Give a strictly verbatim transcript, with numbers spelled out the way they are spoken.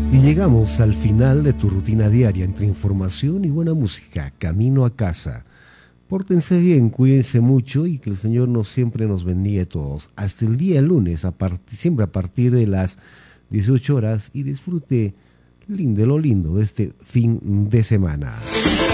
Y llegamos al final de tu rutina diaria entre información y buena música, camino a casa. Pórtense bien, cuídense mucho y que el Señor nos siempre nos bendiga a todos. Hasta el día lunes, a part- siempre a partir de las dieciocho horas, y disfrute lindo, lo lindo de este fin de semana.